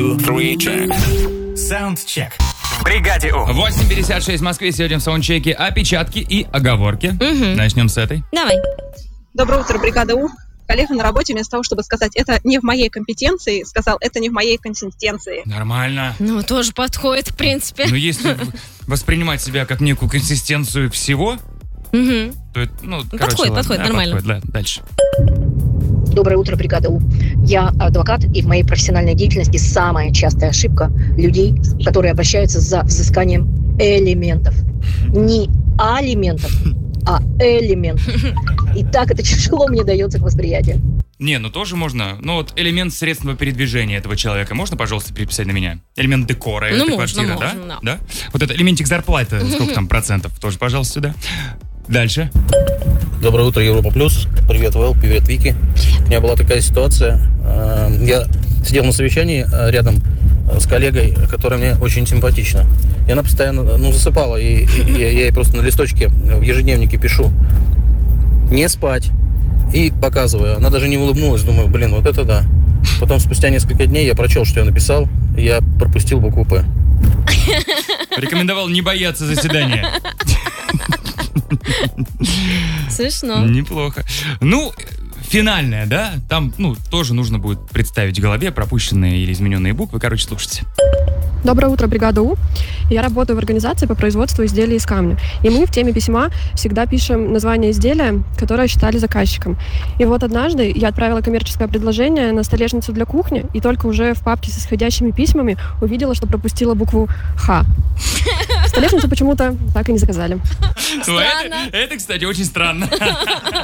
2, 3, check. Саундчек. В бригаде У. 8:56 в Москве. Сегодня в саундчеке опечатки и оговорки. Начнем с этой. Давай. Доброе утро, бригада У. Коллега на работе вместо того, чтобы сказать «это не в моей компетенции», сказал «это не в моей консистенции». Нормально. Ну, тоже подходит, в принципе. Но если воспринимать себя как некую консистенцию всего, то это, Подходит, нормально. Подходит, да. Дальше. Доброе утро, бригада У. Я адвокат, и в моей профессиональной деятельности самая частая ошибка людей, которые обращаются за взысканием элементов. Не алиментов, а элементов. И так это тяжело мне дается к восприятию. Не, тоже можно. Вот элемент средства передвижения этого человека можно, пожалуйста, переписать на меня? Элемент декора, это квартира, да? Вот это элементик зарплаты, сколько там процентов, тоже, пожалуйста, сюда. Дальше. Доброе утро, Европа Плюс. Привет, Вэл, привет, Вики. У меня была такая ситуация. Я сидел на совещании рядом с коллегой, которая мне очень симпатична. И она постоянно засыпала. И я ей просто на листочке в ежедневнике пишу: не спать. И показываю. Она даже не улыбнулась. Думаю, вот это да. Потом спустя несколько дней я прочел, что я написал. И я пропустил букву «П». Рекомендовал не бояться заседания. Смешно. Неплохо. Финальная, да? Там, тоже нужно будет представить в голове пропущенные или измененные буквы. Слушайте. Доброе утро, бригада У. Я работаю в организации по производству изделий из камня. И мы в теме письма всегда пишем название изделия, которое считали заказчиком. И вот однажды я отправила коммерческое предложение на столешницу для кухни, и только уже в папке с исходящими письмами увидела, что пропустила букву «Х». Столешницу почему-то так и не заказали. Это, кстати, очень странно.